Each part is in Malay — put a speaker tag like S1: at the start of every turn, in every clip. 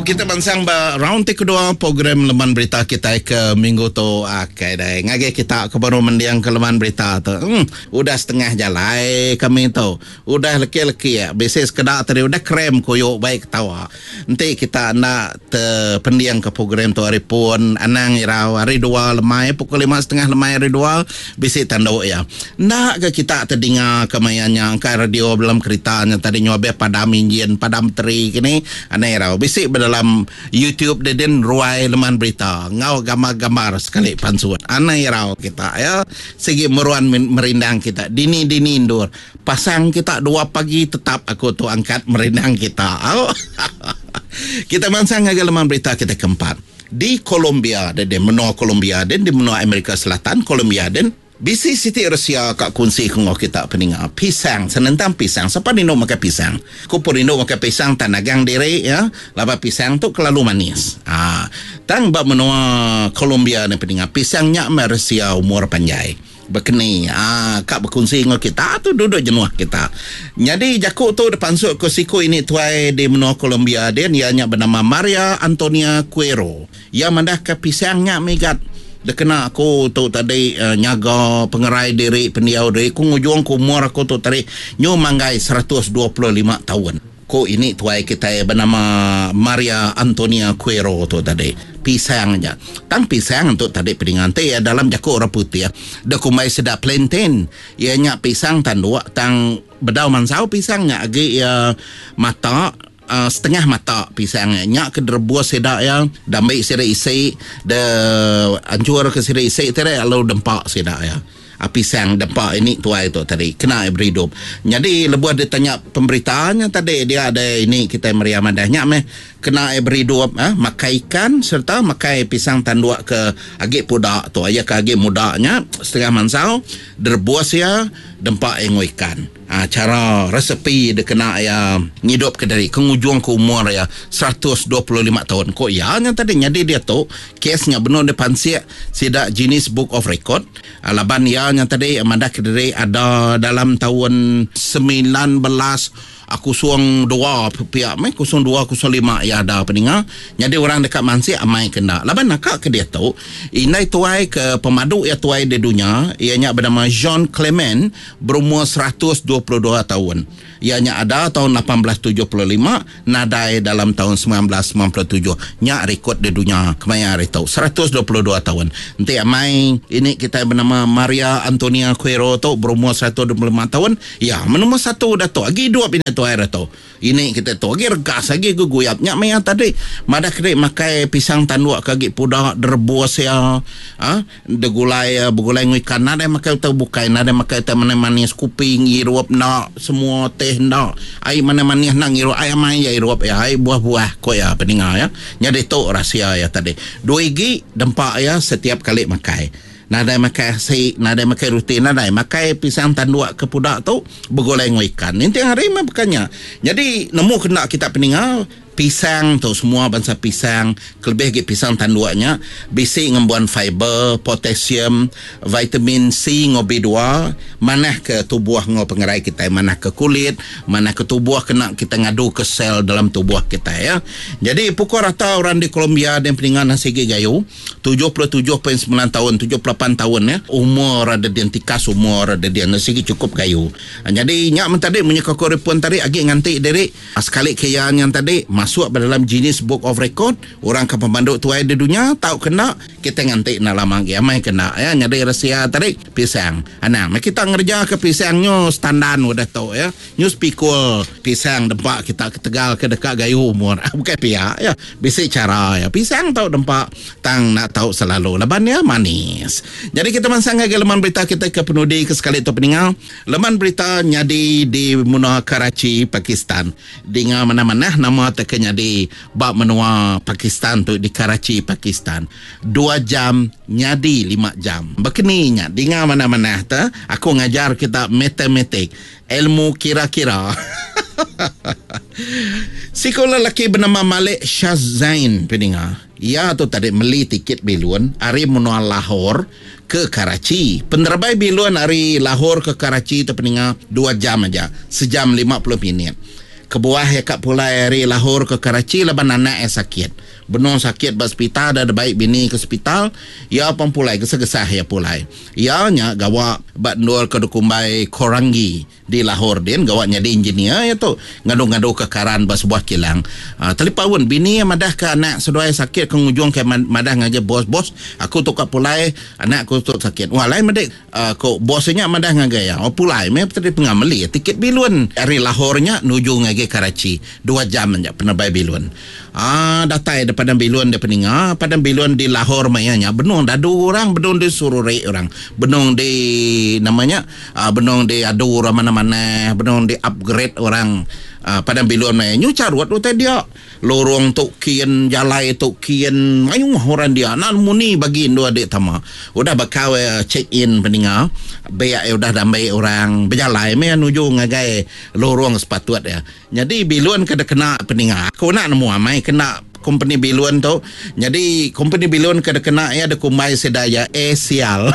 S1: Kita bansang round kedua program Leman Berita kita ke minggu tu. Okay dah. Ngagi kita ke baru mendiang ke Leman Berita tu. Udah setengah jalan kami tu. Udah leki-leki ya. Biasa sekedar tadi udah krem koyok baik tawa. Nanti kita nak pendiang ke program tu hari pun anang irau hari 2 lemai pukul 5:30 lemai hari 2 biasa tanduk ya. Nak ke kita terdengar kemayannya ke radio dalam keretanya tadi nyobe padam injin padam teri kini anang irau biasa dalam YouTube Deden Ruai Leman Berita ngau gambar-gambar sekali pansuat anai rau kita ya segi meruan merindang kita dini indur pasang kita 2 pagi tetap aku tu angkat merindang kita kita mansang ngagal Leman Berita kita keempat di Colombia dan di menua Colombia dan di menua Amerika Selatan Colombia dan bisi Siti Rusia kak kunci kongok kita peninga pisang senentang pisang siapa nindo makan pisang ku pun nindo makan pisang tanagang diri ya laba pisang tu kelalu manis tang bab menua Colombia ni peninga pisangnya Rusia umur panjai berkeni kak berkunci ngok kita tu duduk jenuah kita jadi jaku tu depan suk ke siku ini tuai di menua Colombia dia ianya bernama Maria Antonia Cuero ia mandah ke pisangnya megat dia kena aku tu tadi nyaga pengerai diri pendiau diri ku ngujung ku umur aku tu tadi nyu manggai 125 tahun ku ini tuai kita bernama Maria Antonia Cuero tu tadi pisang aja tang pisang untuk tadi pedingan te ya dalam jaku orang putih ya dah kumai sedap plantain ianya pisang tandua tang bedau mansau pisangnya agi ya mata setengah mata pisangnya nyak ke derbuas sedak yang damai sira isi de ancur ke sira isi tere lalu dempak sedak ya pisang dempak ini tuai tu tadi kena berhidup jadi lebuah dia tanya pemberitaannya tadi dia ada ini kita meriam adanya kena berhidup makai ikan serta makai pisang tanduk ke agak pudak tu ayah ke agak mudaknya setengah mansau derbuas ya dempak engo ikan cara resepi dia kena ya ngidup ke dari kengujung ke umur ya 125 tahun kok ya nya tadi jadi dia tu kesnya benar depan siak sidak jenis book of record laban ya nya tadi mandak ke dari ada dalam tahun 19 aku suang 2 pihak mai aku suang 2 aku suang 5 ya ada peninga jadi orang dekat mansi amai kena laban nakak ke dia tu inai tuai ke pemadu ya tuai di dunia ianya bernama Jean Clement berumur 122 tahun ianya ada tahun 1875 nadai dalam tahun 1997 nya rekod di dunia kemaya hari tu 122 tahun nanti amai ini kita bernama Maria Antonia Cuero tu berumur 125 tahun ya menumur 1 dah tu lagi 2 pindah tu air tu ini kita tu lagi regas lagi guguyapnya maya tadi madak kredit makai pisang tanduk kaki pudak derbuas ya degulai begulai ikan nada makai tu bukai nada makai tu mana manis kuping irup nak semua teh nak ai mana manis nak irup ai mai ya irup ya ai buah-buah ko ya peninga ya nyade tu rahsia ya tadi 2 gigi dempak ya setiap kali makai nada makai rutin nada makai pisang tanduk ke pudak tu bergoleng ikan nanti hari makanya jadi nemu kena kita peningal pisang tu semua bangsa pisang kelebih ke pisang tanduknya bisi ngembuan fiber potasium vitamin C ngo B2 manah ke tubuh ngo pengerai kita manah ke kulit manah ke tubuh kena kita ngadu ke sel dalam tubuh kita ya jadi pukul rata orang di Colombia dan peningan nasigi gayu 77.9 tahun 78 tahun ya umur ada diantikas umur ada dian nasigi cukup gayu jadi nyak mentadi menyekako repon tadi agi nganti dari sekali kayaan yang tadi masuk dalam jenis book of record orang ke pemanduk tuai di dunia tahu kena kita nganti nak lama mai kena ya nyari rahsia tadi pisang anang kita ngerja ke pisangnya standar udah tahu ya news pikul pisang dempak kita ke Tegal ke dekat gayu umur bukan pihak ya bisi cara ya pisang tahu dempak tang nak tahu selalu leban ya manis jadi kita mansang lagi leman berita kita ke penudi ke sekali tu peningal leman berita nyadi di menua Karachi Pakistan dengan mana-mana nama tekenya di bab menua Pakistan tu di Karachi Pakistan 2 jam nyadi 5 jam berkeninya dengan mana-mana ta aku ngajar kita matematik ilmu kira-kira sekolah lelaki bernama Malik Shazain peninga ia tu tadi beli tiket biluan hari menua Lahore ke Karachi penerbai biluan hari Lahore ke Karachi tu peninga 2 jam aja sejam 50 minit kebuah ya kat pulai dari Lahore ke Karachi laban anak sakit. Benar sakit di hospital, ada baik bini ke hospital, ya pun pulai gesah-gesah ya pulai. Ya nya gawak bat ndol ke dukumbai Korangi di Lahore din gawaknya di engineer ya tu. Ngadu-ngadu ke karan bas sebuah kilang. Telipawun bini madah ke anak seduai sakit ke ngujung ke madah ngaja bos aku tu kat pulai anak aku tu sakit. Walai madik ko bosnya madah ngaga ya. Pulai me tadi pengamali tiket bilun dari Lahore-nya nuju ngaga Karachi 2 jam aja penerbai bilun. Datai di Padang Bilun di Peninga, Padang Bilun di Lahore mayanya benung dadu orang, benung di sururi orang, benung di namanya benung di adu orang mana-mana, benung di upgrade orang. Padang Bilun maya nyu carut tu dia lorong tu kian jalai tu kian mayung orang dia nan muni bagi indo adik tama udah bakal check in Peninga beak udah damai orang berjalai me nuju ngagai lorong sepatut ya. Jadi Bilun kada kena Peninga aku nak nemu amai kena company Bilun tu. Jadi company Bilun kada kena ya ada kumai sedaya sial.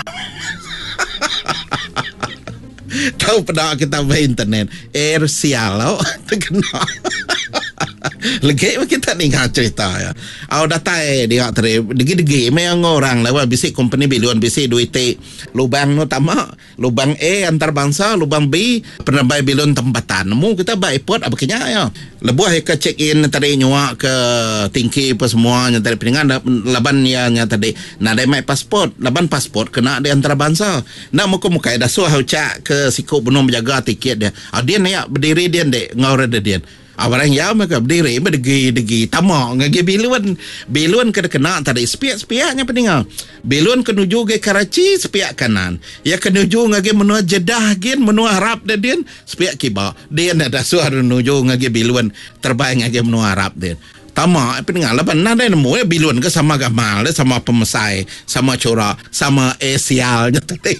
S1: Tahu pernah kita buat internet air sial terkena lagi kita ni cerita ya. Datai dia degi memang orang lewat bisik company Bilun bisik duit lubang no tama lubang antar bangsa lubang B penerbai Bilun tempatan mu kita baik pot apa kenya ya lebuh ke check in tadi nyuak ke tingki apa semuanya tadi peningan laban ya tadi nak ada mai pasport laban pasport kena di antara bangsa nak muka ada suah cak ke sikuk benung menjaga tiket dia dia nak berdiri dia dek ngau reda dia barang ya mereka berdiri berdegi tamak ngagi Bilun kena tadi spiaknya Peninga Bilun kenuju ke Karachi spiak kanan ya kenuju ngagi menua Jeddah gen menua Arab dia spiak kiba dia ada suara nuju ngagi Bilun terbaik ngagi menua Arab dia tamak Peninga laban nada nemu ya Bilun ke sama gamal sama pemesai sama corak sama sialnya tadi.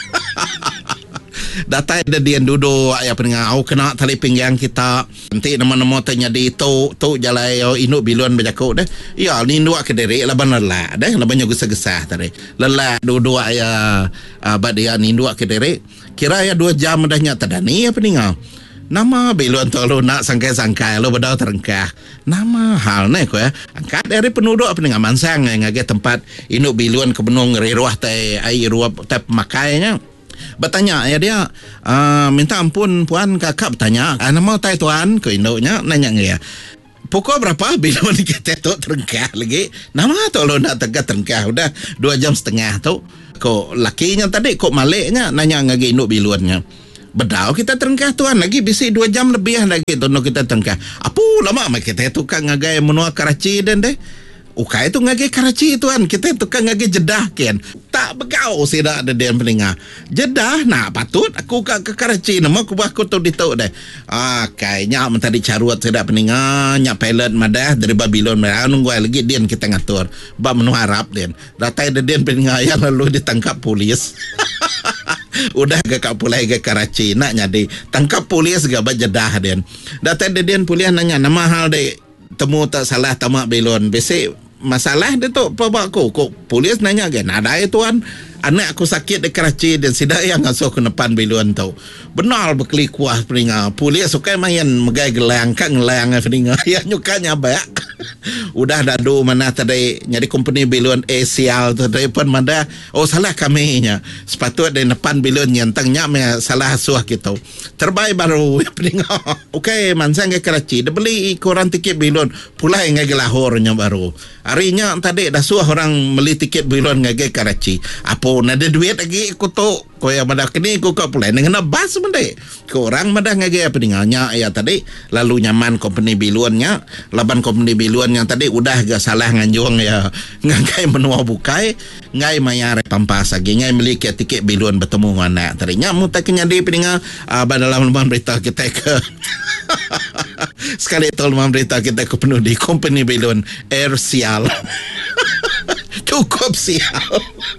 S1: Datai ada dia duduk ya Peninga kena tali pinggang kita nanti nama-nama tanya di tu jalai induk Bilun berjakuk dah ya ni induk ke diri laban lelah dah laban gesah-gesah tadi lelah duduk ya abad dia ni induk ke diri kira ya 2 jam dah nyata dah ni ya Peninga nama Bilun tu lu nak sangkai-sangkai lu bedau terengkah nama hal ni ko ya angkat dari penduduk Peninga mansang ngage tempat induk Bilun ke benung riruah tai air ruap tai pemakainya bertanya ya dia minta ampun puan kakak bertanya nama tai tuan ke induknya nanya ya pukul berapa Bilun kita tu terengkah lagi nama tu lo nak terengkah udah 2.5 jam tu kok lakinya tadi kok maliknya nanya ngagi induk Bilunnya bedau kita terengkah tuan lagi bisi 2 jam lebih lagi tu kita terengkah apa lama kita tukang ngagai menua Karachi dan deh Ukai itu ngagi Karachi tuan kita tukang ngagi Jeddah kan tak begau sida ada dia Peninga Jeddah nah patut aku ke Karachi nama aku tu ditau deh kayaknya mentadi carut sida Peninga nya pilot madah dari Babylon nunggu lagi dia kita ngatur ba menu Arab dia datai dia Peninga yang lalu ditangkap polis udah ke kapulai ke Karachi nak nyadi tangkap polis ke Jeddah dia datai dia polis nanya nama hal deh temu tak salah tamak Bilun besok masalah dia tu apa aku kok polis nanya kan ada tuan anak aku sakit di Karachi dan sidak yang ngasuh ke depan Bilun tu benar berkeli kuah Peninga polis suka main megai gelang kan gelang Peninga ya nyukanya baik udah dadu mana tadi nyari company Bilun sial tadi pun mana salah kami nya sepatut di depan Bilun nyantangnya salah suah gitu terbaik baru Peninga okey mansang ke Karachi dia beli koran tiket Bilun pulai ngagi Lahore nya baru harinya tadi dah suah orang beli tiket Bilun ngagi Karachi apa nada duit lagi aku tu kau yang madah kini aku kau pulai dengan bas mendek kau orang madah ngagi Peninganya ya tadi lalu nyaman company Bilunnya laban company Bilun yang tadi udah gak salah nganjung ya ngagai menua bukai ngai mayar pampas lagi ngai miliki tiket Bilun bertemu anak tadinya mutaknya di Peninga dalam laman berita kita ke sekali tol laman berita kita ke penuh di company Bilun air sial cukup sial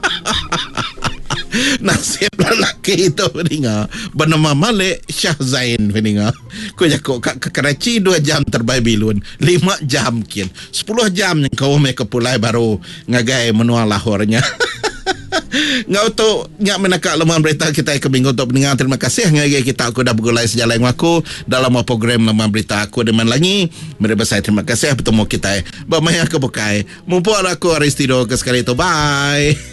S1: nasib lelaki itu Peninga bernama Malik Shah Zain Peninga kau jakuk ke Karachi 2 jam terbaik Bilun 5 jam kian 10 jam yang kau mai ke pulai baru ngagai menua Lahore-nya Ngau tu nyak menakak laman berita kita ke minggu untuk pendengar. Terima kasih ngagi kita aku dah bergulai sejalan aku dalam program laman berita aku dengan lagi. Mereka saya terima kasih bertemu kita. Bermaya ke bukai. Mumpul aku Aristido ke sekali tu. Bye.